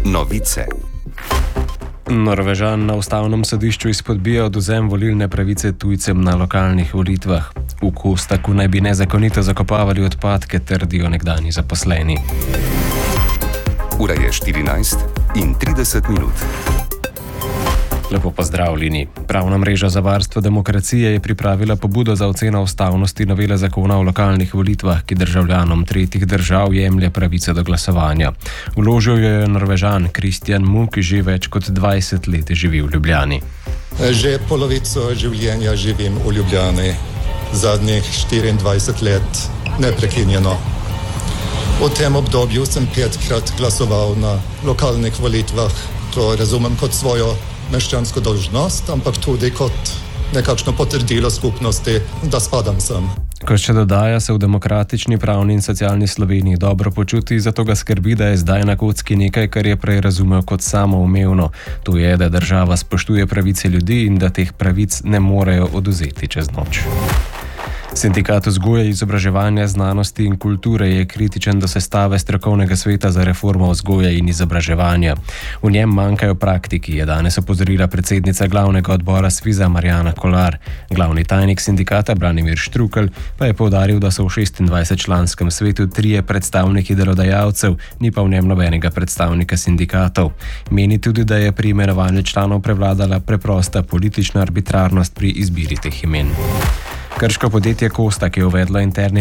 Novice. Norvežan na ustavnem sodišču izpodbija odvzem volilne pravice tujcem na lokalnih volitvah. V Kostaku naj bi nezakonito zakopavali odpadke, trdijo nekdanji zaposleni. Ura je 14:30. Lepo pozdravljeni. Pravna mreža za varstvo demokracije je pripravila pobudo za oceno ustavnosti novele zakona o lokalnih volitvah, ki državljanom tretjih držav jemlje pravice do glasovanja. Vložil jo je Norvežan Kristjan Mu, ki že več kot 20 let živi v Ljubljani. Že polovico življenja živim v Ljubljani, zadnjih 24 let neprekinjeno. V tem obdobju sem 5krat glasoval na lokalnih volitvah. To razumem kot svojo meščansko dolžnost, ampak tudi kot nekakšno potrdilo skupnosti, da spadam sem. Kot še dodaja, se v demokratični, pravni in socialni Sloveniji dobro počuti, zato ga skrbi, da je zdaj na kocki nekaj, kar je prej razumel kot samoumevno. To je, da država spoštuje pravice ljudi in da teh pravic ne morejo odvzeti čez noč. Sindikat vzgoje, izobraževanja, znanosti in kulture je kritičen do sestave strokovnega sveta za reformo vzgoje in izobraževanja. V njem manjkajo praktiki, je danes opozorila predsednica glavnega odbora Sviza Marjana Kolar. Glavni tajnik sindikata Branimir Štrukelj pa je poudaril, da so v 26-članskem svetu 3 predstavniki delodajalcev, ni pa v njem nobenega predstavnika sindikatov. Meni tudi, da je pri imenovanju članov prevladala preprosta politična arbitrarnost pri izbiri teh imen. Krško podjetje Kostak je uvedlo interni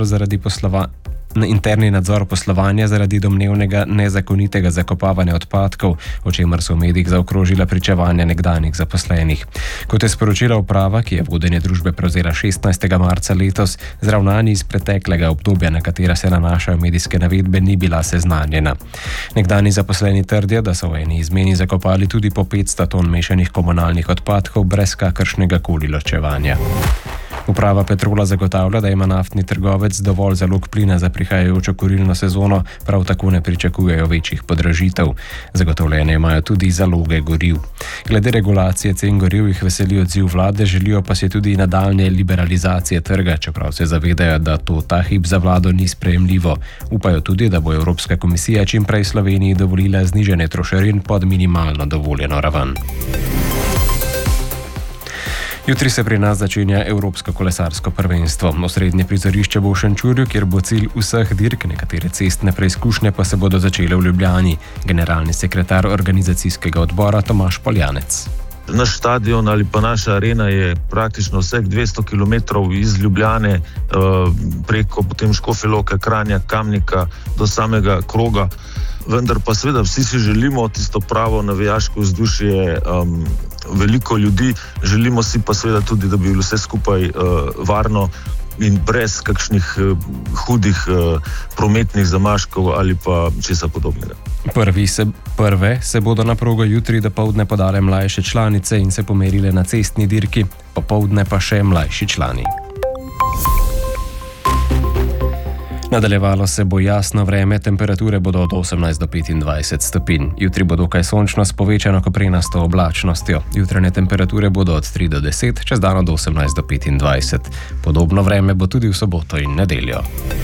nadzor poslovanja zaradi domnevnega nezakonitega zakopavanja odpadkov, o čemer so v medijih zaokrožila pričevanja nekdanjih zaposlenih. Kot je sporočila uprava, ki je vodenje družbe prevzela 16. marca letos, z ravnanji iz preteklega obdobja, na katera se nanašajo medijske navedbe, ni bila seznanjena. Nekdanji zaposleni trdijo, da so v eni izmeni zakopali tudi po 500 ton mešanih komunalnih odpadkov brez kakršnega koli ločevanja. Uprava Petrola zagotavlja, da ima naftni trgovec dovolj zalog plina za prihajajočo kurilno sezono, prav tako ne pričakujejo večjih podražitev. Zagotovljene imajo tudi zaloge goriv. Glede regulacije cen goriv jih veseli odziv vlade, želijo pa si tudi nadaljnje liberalizacije trga, čeprav se zavedajo, da to ta hip za vlado ni sprejemljivo. Upajo tudi, da bo Evropska komisija čim prej Sloveniji dovolila znižanje trošarin pod minimalno dovoljeno raven. Jutri se pri nas začenja Evropsko kolesarsko prvenstvo. Osrednje prizorišče bo v Šenčurju, kjer bo cilj vseh dirk, nekatere cestne preizkušnje pa se bodo začele v Ljubljani. Generalni sekretar organizacijskega odbora Tomaž Poljanec. Naš stadion ali pa naša arena je praktično vseh 200 km iz Ljubljane preko potem Škofje Loke, Kranja, Kamnika do samega Kroga. Vendar pa seveda vsi si želimo tisto pravo navijaško vzdušje, veliko ljudi, želimo si pa seveda tudi, da bi bilo vse skupaj varno in brez kakšnih hudih prometnih zamaškov ali pa česa podobnega. Prve se bodo na progo jutri dopoldne podale mlajše članice in se pomerile na cestni dirki, popoldne pa še mlajši člani. Nadaljevalo se bo jasno vreme, temperature bodo od 18 do 25 stopinj. Jutri bo dokaj sončno s povečano koprenasto oblačnostjo. Jutranje temperature bodo od 3 do 10, čez dan od 18 do 25. Podobno vreme bo tudi v soboto in nedeljo.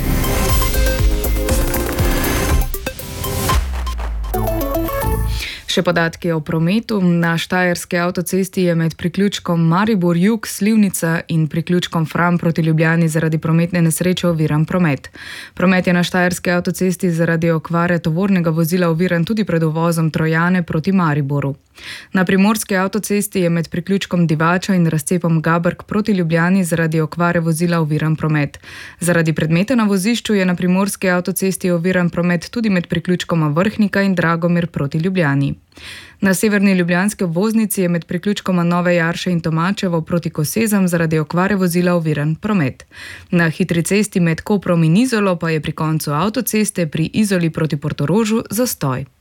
Še podatki o prometu. Na Štajerski avtocesti je med priključkom Maribor-Jug-Slivnica in priključkom Fram proti Ljubljani zaradi prometne nesreče oviran promet. Promet je na Štajerski avtocesti zaradi okvare tovornega vozila oviran tudi pred uvozom Trojane proti Mariboru. Na Primorski avtocesti je med priključkom Divača in razcepom Gabrk proti Ljubljani zaradi okvare vozila oviran promet. Zaradi predmeta na vozišču je na Primorski avtocesti oviran promet tudi med priključkoma Vrhnika in Dragomir proti Ljubljani. Na severni ljubljanski obvoznici je med priključkoma Nove Jarše in Tomačevo proti Kosezam zaradi okvare vozila oviran promet. Na hitri cesti med Koprom in Izolo pa je pri koncu avtoceste pri Izoli proti Portorožu zastoj.